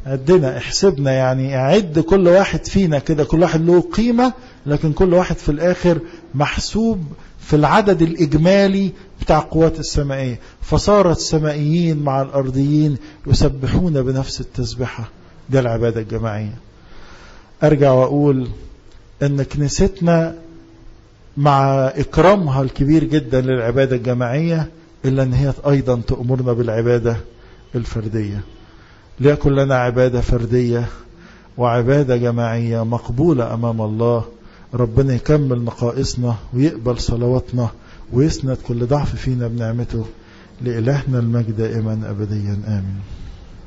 عدنا احسبنا، يعني اعد كل واحد فينا كده، كل واحد له قيمة، لكن كل واحد في الآخر محسوب في العدد الإجمالي بتاع قوات السمائية. فصارت السمائيين مع الأرضيين يسبحون بنفس التسبحة. ده العبادة الجماعية. أرجع وأقول أن كنيستنا مع إكرامها الكبير جدا للعبادة الجماعية إلا أن هي أيضا تأمرنا بالعبادة الفردية. ليكن لنا عبادة فردية وعبادة جماعية مقبولة أمام الله. ربنا يكمل نقائصنا ويقبل صلواتنا ويسند كل ضعف فينا بنعمته. لإلهنا المجد دائما أبديا آمين.